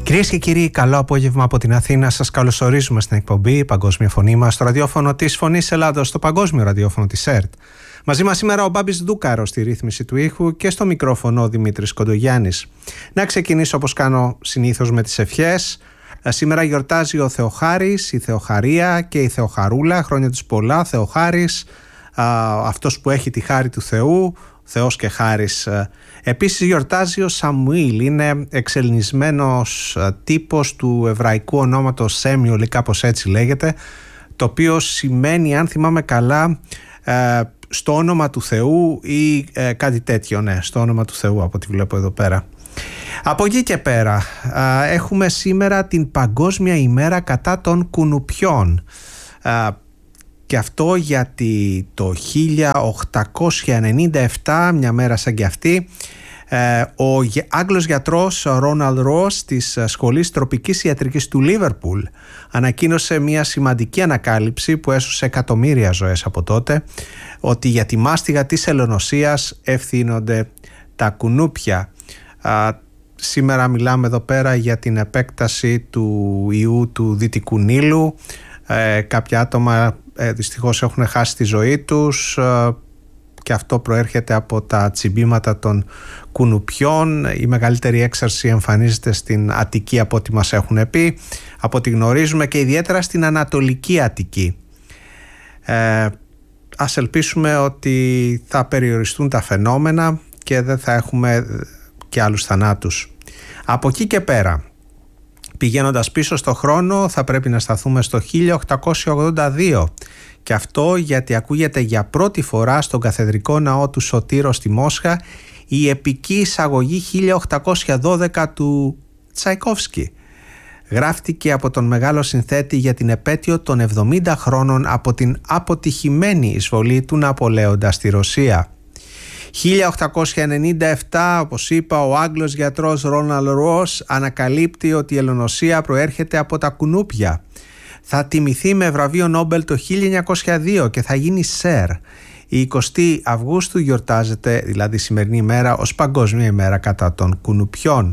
Κυρίες και κύριοι, καλό απόγευμα από την Αθήνα. Σας καλωσορίζουμε στην εκπομπή Παγκόσμια Φωνή μας στο ραδιόφωνο της Φωνής Ελλάδος, στο παγκόσμιο ραδιόφωνο της ΕΡΤ. Μαζί μας σήμερα ο Μπάμπης Δούκαρος στη ρύθμιση του ήχου και στο μικρόφωνο ο Δημήτρης Κοντογιάννης. Να ξεκινήσω όπως κάνω συνήθως με τις ευχές. Σήμερα γιορτάζει ο Θεοχάρης, η Θεοχαρία και η Θεοχαρούλα. Χρόνια τους πολλά. Θεοχάρης, αυτός που έχει τη χάρη του Θεού, Θεός και χάρης. Επίσης γιορτάζει ο Σαμουήλ, είναι εξελληνισμένος τύπος του εβραϊκού ονόματος Σέμιουλ ή κάπως έτσι λέγεται, το οποίο σημαίνει, αν θυμάμαι καλά, στο όνομα του Θεού ή κάτι τέτοιο, ναι, στο όνομα του Θεού από ό,τι βλέπω εδώ πέρα. Από εκεί και πέρα έχουμε σήμερα την Παγκόσμια ημέρα κατά των κουνουπιών. Και αυτό γιατί το 1897, μια μέρα σαν και αυτή, ο Άγγλος γιατρός Ρόναλντ Ρος της Σχολής Τροπικής Ιατρικής του Λίβερπουλ ανακοίνωσε μια σημαντική ανακάλυψη που έσωσε εκατομμύρια ζωές από τότε, ότι για τη μάστιγα της ελονοσίας ευθύνονται τα κουνούπια. Σήμερα μιλάμε εδώ πέρα για την επέκταση του ιού του Δυτικού Νείλου. Κάποια άτομα δυστυχώς έχουν χάσει τη ζωή τους και αυτό προέρχεται από τα τσιμπήματα των κουνουπιών. Η μεγαλύτερη έξαρση εμφανίζεται στην Αττική από ό,τι μας έχουν πει, από ό,τι γνωρίζουμε, και ιδιαίτερα στην Ανατολική Αττική. Ας ελπίσουμε ότι θα περιοριστούν τα φαινόμενα και δεν θα έχουμε και άλλους θανάτους. Από εκεί και πέρα, πηγαίνοντας πίσω στο χρόνο, θα πρέπει να σταθούμε στο 1882, και αυτό γιατί ακούγεται για πρώτη φορά στον Καθεδρικό Ναό του Σωτήρου στη Μόσχα η επική εισαγωγή 1812 του Τσαϊκόφσκι. Γράφτηκε από τον μεγάλο συνθέτη για την επέτειο των 70 χρόνων από την αποτυχημένη εισβολή του Ναπολέοντα στη Ρωσία. 1897, όπως είπα, ο Άγγλος γιατρός Ρόναλντ Ρος ανακαλύπτει ότι η ελονοσία προέρχεται από τα κουνούπια. Θα τιμηθεί με βραβείο Νόμπελ το 1902 και θα γίνει Σερ. Η 20 Αυγούστου γιορτάζεται, δηλαδή η σημερινή ημέρα, ως Παγκόσμια ημέρα κατά των κουνουπιών.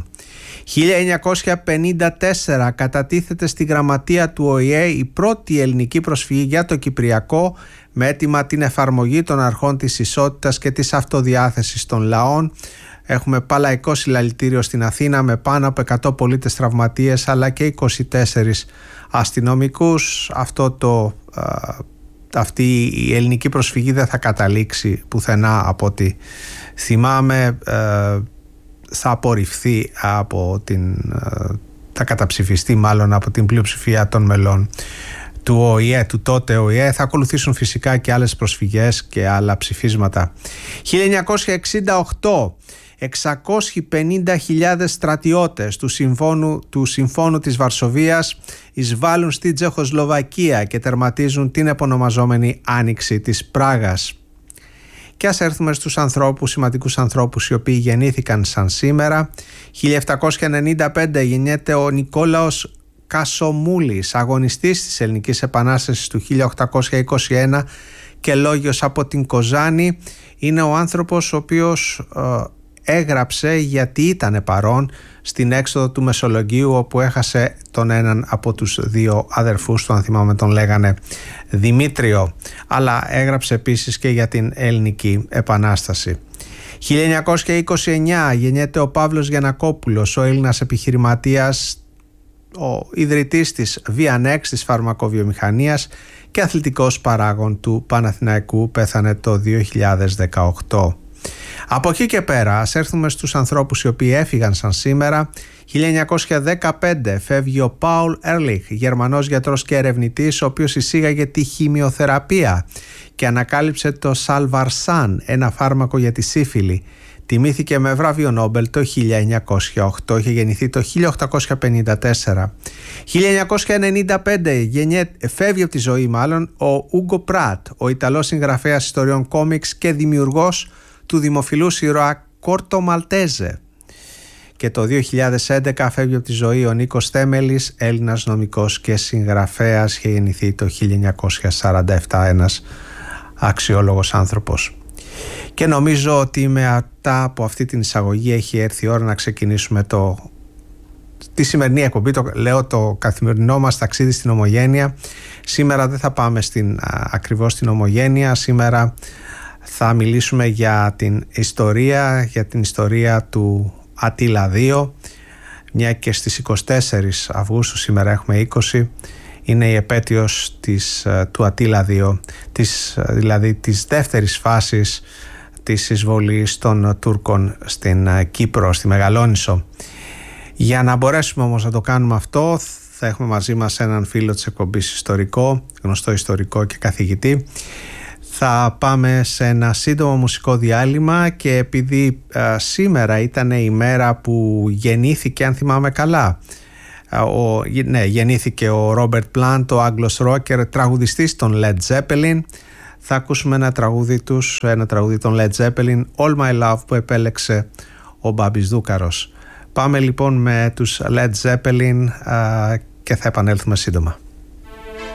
1954 κατατίθεται στη γραμματεία του ΟΗΕ η πρώτη ελληνική προσφυγή για το Κυπριακό, με αίτημα την εφαρμογή των αρχών της ισότητας και της αυτοδιάθεσης των λαών. Έχουμε παλαϊκό συλλαλητήριο στην Αθήνα με πάνω από 100 πολίτες τραυματίες αλλά και 24 αστυνομικούς. Αυτή η ελληνική προσφυγή δεν θα καταλήξει πουθενά από ό,τι θυμάμαι. Θα απορριφθεί θα καταψηφιστεί μάλλον από την πλειοψηφία των μελών του ΟΗΕ, του τότε ΟΗΕ. Θα ακολουθήσουν φυσικά και άλλες προσφυγές και άλλα ψηφίσματα. 1968, 650.000 στρατιώτες του Συμφώνου της Βαρσοβίας εισβάλλουν στη Τσεχοσλοβακία και τερματίζουν την επωνομαζόμενη Άνοιξη της Πράγας. Και ας έρθουμε στους ανθρώπους, σημαντικούς ανθρώπους οι οποίοι γεννήθηκαν σαν σήμερα. 1795 γεννιέται ο Νικόλαος Κασομούλης, αγωνιστής της Ελληνικής Επανάστασης του 1821 και λόγιος από την Κοζάνη. Είναι ο άνθρωπος ο οποίος έγραψε γιατί ήταν παρόν στην έξοδο του Μεσολογγίου, όπου έχασε τον έναν από τους δύο αδερφούς του, αν θυμάμαι τον λέγανε Δημήτριο, αλλά έγραψε επίσης και για την Ελληνική Επανάσταση. 1929 γεννιέται ο Παύλος Γιαννακόπουλος, ο Έλληνας επιχειρηματίας, ο ιδρυτής της Vianex, της φαρμακοβιομηχανίας και αθλητικός παράγων του Παναθηναϊκού, πέθανε το 2018. Από εκεί και πέρα ας έρθουμε στους ανθρώπους οι οποίοι έφυγαν σαν σήμερα. 1915 φεύγει ο Πάουλ Έρλιχ, Γερμανός γιατρός και ερευνητής, ο οποίος εισήγαγε τη χημειοθεραπεία και ανακάλυψε το Σαλβαρσάν, ένα φάρμακο για τη σύφυλλη. Τιμήθηκε με βραβείο Νόμπελ το 1908, είχε γεννηθεί το 1854. 1995 φεύγει από τη ζωή ο Ούγκο Πράτ, ο Ιταλός συγγραφέας ιστοριών κόμιξ και δημιουργός του δημοφιλούς ήρωα Κόρτο Μαλτέζε. Και το 2011 φεύγει από τη ζωή ο Νίκος Θέμελης, Έλληνας νομικός και συγγραφέας, είχε γεννηθεί το 1947, ένας αξιόλογος άνθρωπος. Και νομίζω ότι μετά από αυτή την εισαγωγή έχει έρθει η ώρα να ξεκινήσουμε τη σημερινή εκπομπή, το καθημερινό μας ταξίδι στην Ομογένεια. Σήμερα δεν θα πάμε ακριβώς στην Ομογένεια. Σήμερα θα μιλήσουμε για την ιστορία του Αττίλα II, μια και στις 24 Αυγούστου, σήμερα έχουμε 20, είναι η επέτειος του Αττίλα II, δηλαδή της δεύτερης φάσης της εισβολής των Τούρκων στην Κύπρο, στη Μεγαλόνισσο. Για να μπορέσουμε όμως να το κάνουμε αυτό, θα έχουμε μαζί μας έναν φίλο της εκπομπής ιστορικό, γνωστό ιστορικό και καθηγητή. Θα πάμε σε ένα σύντομο μουσικό διάλειμμα και επειδή σήμερα ήταν η μέρα που γεννήθηκε, αν θυμάμαι καλά, γεννήθηκε ο Ρόμπερτ Πλάντ, ο Άγγλος ρόκερ, τραγουδιστής των Led Zeppelin. Θα ακούσουμε ένα τραγούδι των Led Zeppelin, All My Love, που επέλεξε ο Μπάμπης Δούκαρος. Πάμε λοιπόν με τους Led Zeppelin και θα επανέλθουμε σύντομα.